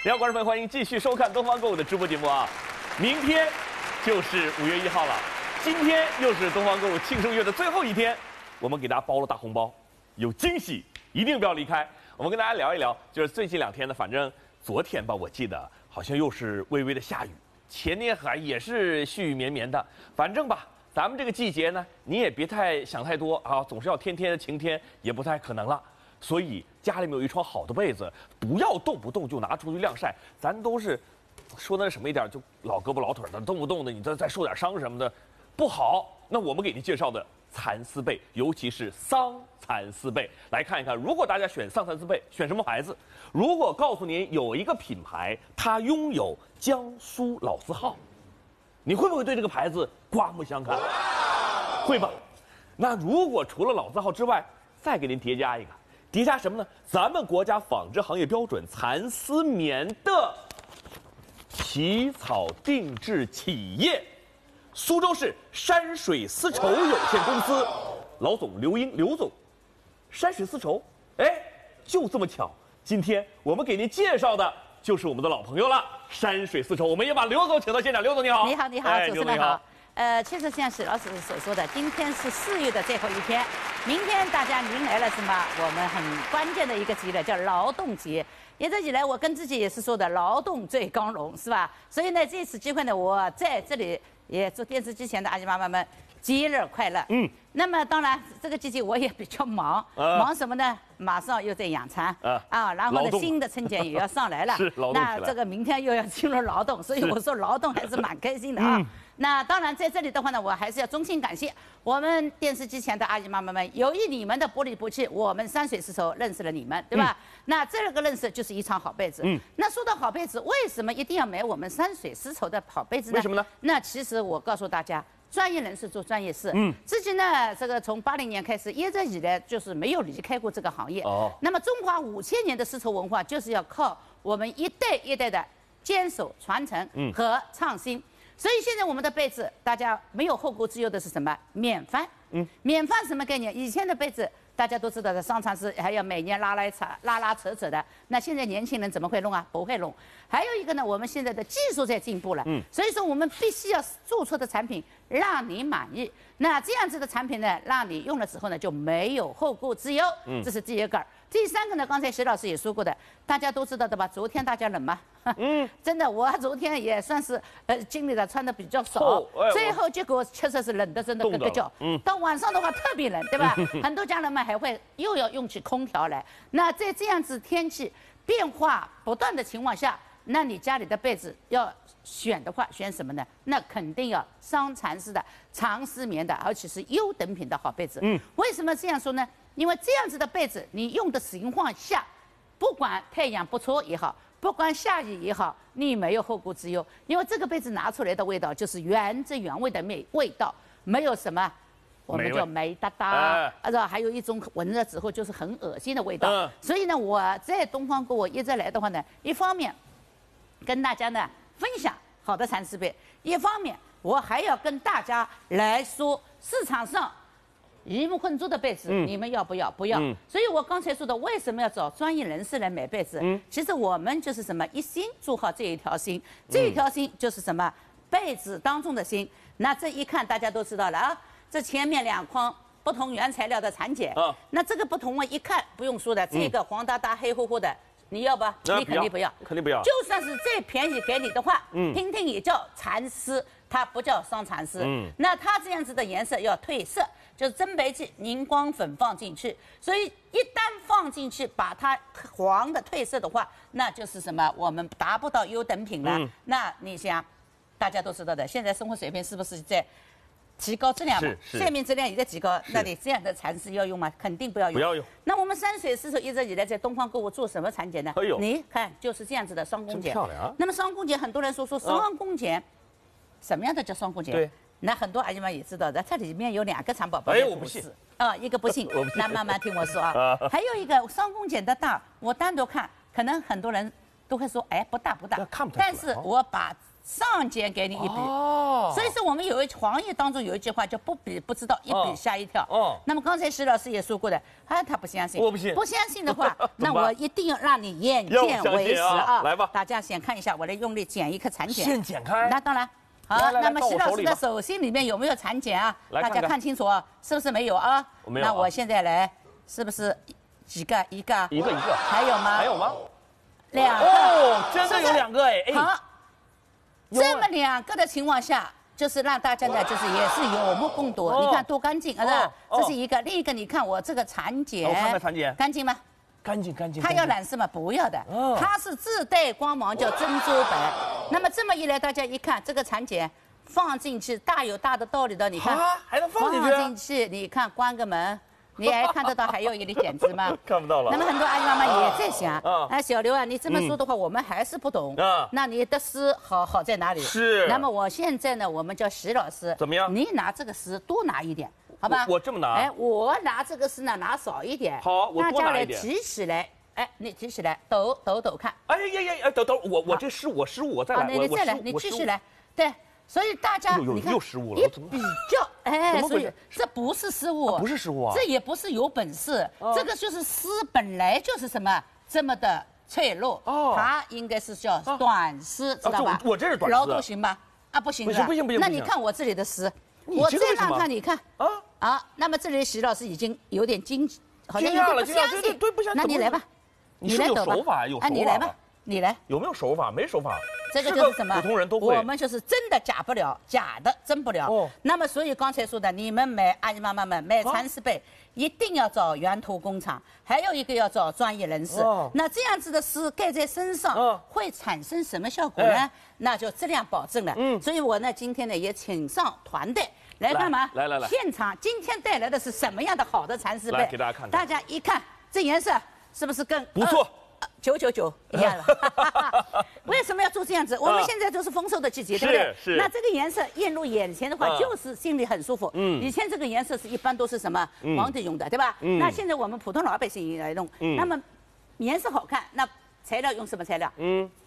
亲爱的观众朋友，欢迎继续收看东方购物的直播节目啊！明天就是5月1号了，今天又是东方购物庆生月的最后一天，我们给大家包了大红包，有惊喜，一定不要离开。我们跟大家聊一聊，就是最近2天呢，反正昨天吧，我记得好像又是微微的下雨，前天还也是絮絮绵绵的，反正吧。咱们这个季节呢，你也别太想太多啊，总是要天天的晴天也不太可能了。所以家里面有一床好的被子，不要动不动就拿出去晾晒。咱都是说那什么一点，就老胳膊老腿的，动不动的你再受点伤什么的，不好。那我们给您介绍的蚕丝被，尤其是桑蚕丝被，来看一看。如果大家选桑蚕丝被，选什么牌子？如果告诉您有一个品牌，它拥有江苏老字号。你会不会对这个牌子刮目相看？会吧？那如果除了老字号之外，再给您叠加一个，叠加什么呢？咱们国家纺织行业标准蚕丝棉的起草定制企业——苏州市山水丝绸有限公司，老总刘英，刘总，山水丝绸，哎，就这么巧，今天我们给您介绍的就是我们的老朋友了。山水丝绸，我们也把刘总请到现场。刘总你好， 你好，你好，主持人好。其实像史老师所说的，今天是4月的最后一天，明天大家迎来了什么？我们很关键的一个节日，叫劳动节。也这以来，我跟自己也是说的，劳动最光荣，是吧？所以呢，这次机会呢，我在这里也祝电视机前的阿姨妈妈们节日快乐。那么当然，这个季节我也比较忙，忙什么呢？马上又在养蚕然后呢，新的春节也要上来了。 是劳动起来。 那这个明天又要进入劳动，所以我说劳动还是蛮开心的啊。那当然，在这里的话呢，我还是要衷心感谢我们电视机前的阿姨妈妈们，由于你们的薄里薄气，我们山水丝绸认识了你们，对吧？那这个认识就是一场好被子。那说到好被子，为什么一定要买我们山水丝绸的好被子呢？ 为什么呢？ 那其实我告诉大家。专业人士做专业事，自己呢，这个从80年开始一直以来就是没有离开过这个行业。那么中华5000年的丝绸文化就是要靠我们一代一代的坚守传承和创新。所以现在我们的被子，大家没有后顾之忧的是什么？免翻。免翻什么概念？以前的被子大家都知道的，桑蚕丝还要每年拉扯的。那现在年轻人怎么会弄啊？不会弄。还有一个呢，我们现在的技术在进步了，所以说我们必须要做出的产品让你满意。那这样子的产品呢，让你用了之后呢，就没有后顾之忧。这是第一个。第3个呢，刚才徐老师也说过的，大家都知道的吧？昨天大家冷吗？真的，我昨天也算是经历了穿的比较少，最后结果确实是冷得真的咯咯叫。到晚上的话特别冷，对吧？很多家人们还会又要用起空调来。那在这样子天气变化不断的情况下，那你家里的被子要选的话，选什么呢？那肯定要桑蚕丝的长丝棉的，而且是优等品的好被子。为什么这样说呢？因为这样子的被子，你用的情况下，不管太阳不错也好，不管下雨也好，你没有后顾之忧。因为这个被子拿出来的味道就是原汁原味的味道，没有什么我们叫霉哒哒，还有一种闻了之后就是很恶心的味道。所以呢，我在东方购物一直来的话呢，一方面跟大家呢分享好的蚕丝被，一方面我还要跟大家来说市场上鱼目混珠的被子，你们要不要？不要。所以我刚才说的，为什么要找专业人士来买被子？其实我们就是什么，一心做好这一条心，这一条心就是什么，被子当中的心。那这一看大家都知道了啊，这前面2筐不同原材料的蚕茧，那这个不同啊，一看不用说的，这个黄哒哒黑乎乎的。你要吧？你肯定不要， 肯定不要。 就算是再便宜给你的话，听听也叫蚕丝，它不叫桑蚕丝。那它这样子的颜色要褪色，就是增白剂、凝光粉放进去。所以一旦放进去，把它黄的褪色的话，那就是什么？我们达不到优等品了。那你想，大家都知道的，现在生活水平是不是在提高质量嘛？睡眠质量也在提高，那你这样的蚕丝要用吗？肯定不要用。 不要用。 那我们山水丝绸一直以来在东方购物做什么蚕茧呢？你看就是这样子的双弓茧。 漂亮。 那么双弓茧，很多人说双弓茧，什么样的叫双弓茧？ 对。 那很多阿姨们也知道的，它里面有2个蚕宝宝。 哎，我不信。 一个不信。那慢慢听我说啊。还有一个双弓茧的大，我单独看，可能很多人都会说，哎，不大。 看不太出来。 但是我把上笺给你一笔。 哦， 所以说我们黄页当中有一句话叫不比不知道，一比吓一跳。那么刚才石老师也说过的，他不相信， 我不信， 不相信的话，那我一定要让你眼见为实啊！ 来吧， 大家先看一下，我来用力剪一颗蚕茧， 先剪开。 那当然。好，那么石老师的手心里面有没有蚕茧啊？大家看清楚啊，是不是没有啊？ 没有。 那我现在来，是不是几个？一个。 一个。 还有吗？ 还有吗？ 2个。 哦，真的有2个哎。 好，这么2个的情况下，就是让大家呢，就是也是有目共睹。你看多干净，是吧？这是一个，另一个你看我这个蚕茧， 我看看蚕茧， 干净吗？ 干净。 它要染色吗？不要的，它是自带光芒，叫珍珠白。那么这么一来，大家一看这个蚕茧放进去，大有大的道理的。你看， 还能放进去？ 放进去，你看关个门，你还看得到还有一粒茧子吗？ 看不到了。 那么很多阿姨妈妈也在想，哎，小刘啊，你这么说的话，我们还是不懂。那你的诗好在哪里？ 是。 那么我现在呢，我们叫石老师， 怎么样？ 你拿这个诗多拿一点。 好吧， 我这么拿， 哎，我拿这个诗呢，拿少一点。 好，我多拿一点。 大家来提起来，哎，你提起来，抖看。 哎呀，等，我这失误，我再来， 你再来，你继续来。对，所以大家你看， 又失误了， 一比较，哎，所以这不是失误， 不是失误啊， 这也不是有本事，这个就是诗本来就是什么这么的脆弱，它应该是叫短诗，知道吧？ 我这是短诗， 劳动行吧？啊，不行， 不行。 那你看我这里的诗。 我这样看，你看那么这里徐老师已经有点好像有点不相信， 对，不相信。 那你来吧， 你来抖吧，有手法， 你来吧，你来。 有没有手法？没手法。 这个就是什么？ 普通人都会。 我们就是真的假不了，假的真不了。那么所以刚才说的，你们买阿姨妈妈们买蚕丝被，一定要找源头工厂，还有一个要找专业人士。那这样子的丝盖在身上会产生什么效果呢？那就质量保证了。所以我呢今天呢也请上团队。 来干嘛？ 来！ 现场今天带来的是什么样的好的蚕丝被？ 来给大家看看。 大家一看，这颜色是不是跟不错 999一样的？为什么要做这样子？我们现在都是丰收的季节，对不对？ 是。 那这个颜色映入眼前的话，就是心里很舒服。以前这个颜色是一般都是什么皇帝用的，对吧？那现在我们普通老百姓来用。那么颜色好看，那材料用什么材料？